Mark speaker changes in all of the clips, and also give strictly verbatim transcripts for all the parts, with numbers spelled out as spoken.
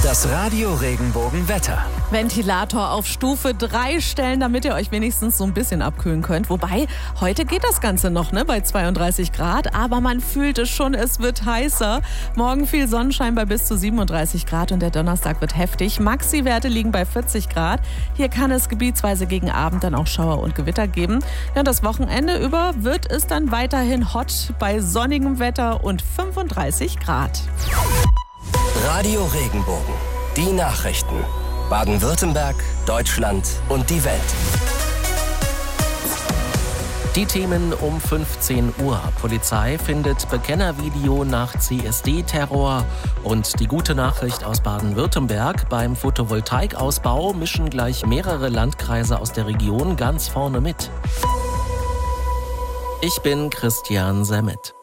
Speaker 1: Das Radio Regenbogen-Wetter.
Speaker 2: Ventilator auf Stufe drei stellen, damit ihr euch wenigstens so ein bisschen abkühlen könnt. Wobei, heute geht das Ganze noch, ne, bei zweiunddreißig Grad. Aber man fühlt es schon, es wird heißer. Morgen viel Sonnenschein bei bis zu siebenunddreißig Grad und der Donnerstag wird heftig. Maxi-Werte liegen bei vierzig Grad. Hier kann es gebietsweise gegen Abend dann auch Schauer und Gewitter geben. Ja, das Wochenende über wird es dann weiterhin hot bei sonnigem Wetter und fünfunddreißig Grad.
Speaker 1: Radio Regenbogen. Die Nachrichten. Baden-Württemberg, Deutschland und die Welt.
Speaker 3: Die Themen um fünfzehn Uhr. Polizei findet Bekennervideo nach C S D-Terror. Und die gute Nachricht aus Baden-Württemberg: Beim Photovoltaikausbau mischen gleich mehrere Landkreise aus der Region ganz vorne mit. Ich bin Christian Semmet.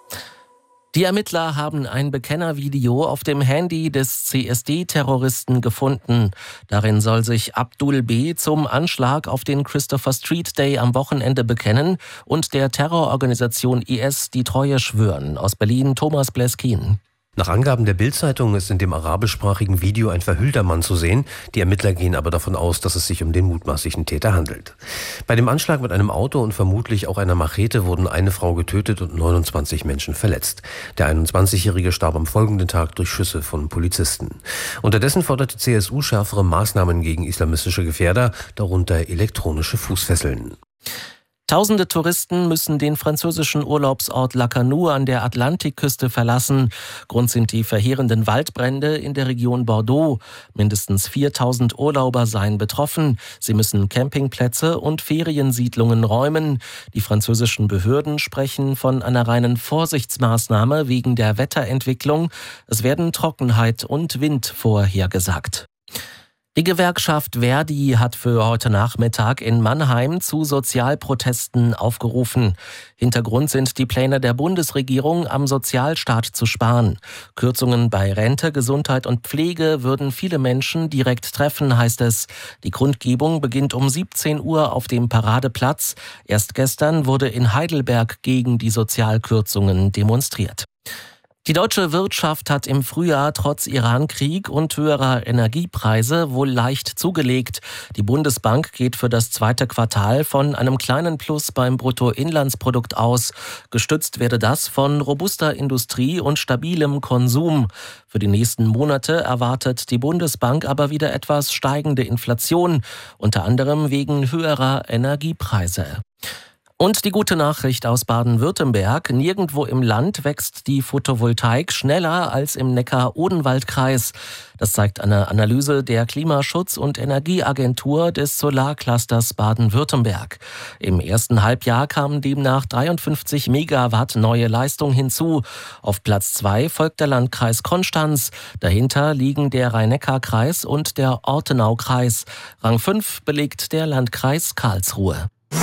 Speaker 3: Die Ermittler haben ein Bekennervideo auf dem Handy des C S D-Terroristen gefunden. Darin soll sich Abdul B. zum Anschlag auf den Christopher Street Day am Wochenende bekennen und der Terrororganisation I S die Treue schwören. Aus Berlin Thomas Bleskin.
Speaker 4: Nach Angaben der Bild-Zeitung ist in dem arabischsprachigen Video ein verhüllter Mann zu sehen. Die Ermittler gehen aber davon aus, dass es sich um den mutmaßlichen Täter handelt. Bei dem Anschlag mit einem Auto und vermutlich auch einer Machete wurden eine Frau getötet und neunundzwanzig Menschen verletzt. Der einundzwanzigjährige starb am folgenden Tag durch Schüsse von Polizisten. Unterdessen fordert die C S U schärfere Maßnahmen gegen islamistische Gefährder, darunter elektronische Fußfesseln.
Speaker 3: Tausende Touristen müssen den französischen Urlaubsort Lacanau an der Atlantikküste verlassen. Grund sind die verheerenden Waldbrände in der Region Bordeaux. Mindestens viertausend Urlauber seien betroffen. Sie müssen Campingplätze und Feriensiedlungen räumen. Die französischen Behörden sprechen von einer reinen Vorsichtsmaßnahme wegen der Wetterentwicklung. Es werden Trockenheit und Wind vorhergesagt. Die Gewerkschaft Verdi hat für heute Nachmittag in Mannheim zu Sozialprotesten aufgerufen. Hintergrund sind die Pläne der Bundesregierung, am Sozialstaat zu sparen. Kürzungen bei Rente, Gesundheit und Pflege würden viele Menschen direkt treffen, heißt es. Die Kundgebung beginnt um siebzehn Uhr auf dem Paradeplatz. Erst gestern wurde in Heidelberg gegen die Sozialkürzungen demonstriert. Die deutsche Wirtschaft hat im Frühjahr trotz Iran-Krieg und höherer Energiepreise wohl leicht zugelegt. Die Bundesbank geht für das zweite Quartal von einem kleinen Plus beim Bruttoinlandsprodukt aus. Gestützt werde das von robuster Industrie und stabilem Konsum. Für die nächsten Monate erwartet die Bundesbank aber wieder etwas steigende Inflation, unter anderem wegen höherer Energiepreise. Und die gute Nachricht aus Baden-Württemberg: Nirgendwo im Land wächst die Photovoltaik schneller als im Neckar-Odenwald-Kreis. Das zeigt eine Analyse der Klimaschutz- und Energieagentur des Solarclusters Baden-Württemberg. Im ersten Halbjahr kamen demnach dreiundfünfzig Megawatt neue Leistung hinzu. Auf Platz zwei folgt der Landkreis Konstanz. Dahinter liegen der Rhein-Neckar-Kreis und der Ortenau-Kreis. Rang fünf belegt der Landkreis Karlsruhe.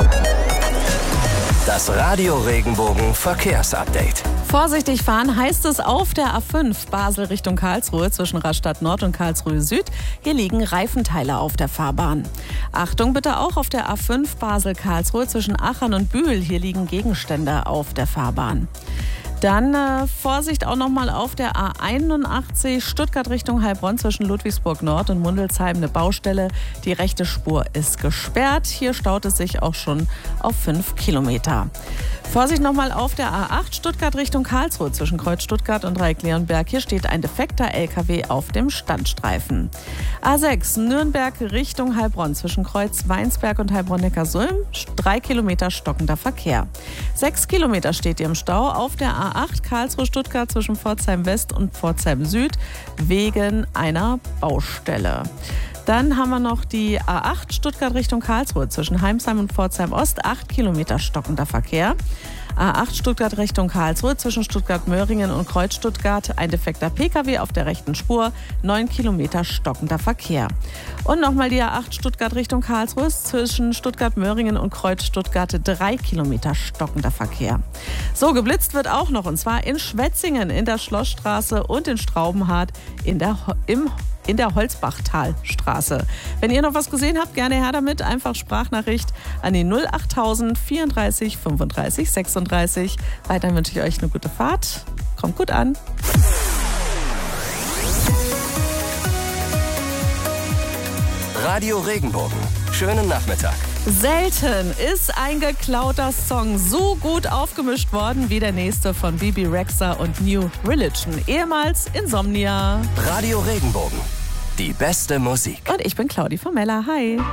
Speaker 1: Das Radio Regenbogen Verkehrsupdate.
Speaker 2: Vorsichtig fahren heißt es auf der A fünf Basel Richtung Karlsruhe zwischen Rastatt Nord und Karlsruhe Süd. Hier liegen Reifenteile auf der Fahrbahn. Achtung bitte auch auf der A fünf Basel Karlsruhe zwischen Achern und Bühl. Hier liegen Gegenstände auf der Fahrbahn. Dann äh, Vorsicht auch nochmal auf der A einundachtzig Stuttgart Richtung Heilbronn zwischen Ludwigsburg Nord und Mundelsheim eine Baustelle. Die rechte Spur ist gesperrt. Hier staut es sich auch schon auf fünf Kilometer. Vorsicht nochmal auf der A acht Stuttgart Richtung Karlsruhe zwischen Kreuz Stuttgart und Dreieck-Leonberg. Hier steht ein defekter L K W auf dem Standstreifen. A sechs Nürnberg Richtung Heilbronn zwischen Kreuz Weinsberg und Heilbronn-Neckarsulm. Drei Kilometer stockender Verkehr. Sechs Kilometer steht ihr im Stau auf der A acht Karlsruhe-Stuttgart zwischen Pforzheim West und Pforzheim Süd wegen einer Baustelle. Dann haben wir noch die A acht Stuttgart Richtung Karlsruhe zwischen Heimsheim und Pforzheim Ost. Acht Kilometer stockender Verkehr. A acht Stuttgart Richtung Karlsruhe zwischen Stuttgart-Möhringen und Kreuz Stuttgart. Ein defekter P K W auf der rechten Spur. Neun Kilometer stockender Verkehr. Und nochmal die A acht Stuttgart Richtung Karlsruhe zwischen Stuttgart-Möhringen und Kreuz Stuttgart. Drei Kilometer stockender Verkehr. So, geblitzt wird auch noch, und zwar in Schwetzingen, in der Schlossstraße und in Straubenhardt in der, im in der Holzbachtalstraße. Wenn ihr noch was gesehen habt, gerne her damit. Einfach Sprachnachricht an die null achttausend vierunddreißig fünfunddreißig sechsunddreißig. Weiter wünsche ich euch eine gute Fahrt. Kommt gut an.
Speaker 1: Radio Regenbogen. Schönen Nachmittag.
Speaker 2: Selten ist ein geklauter Song so gut aufgemischt worden wie der nächste von Bebe Rexha und New Religion, ehemals Insomnia.
Speaker 1: Radio Regenbogen. Die beste Musik.
Speaker 2: Und ich bin Claudi Formella. Hi.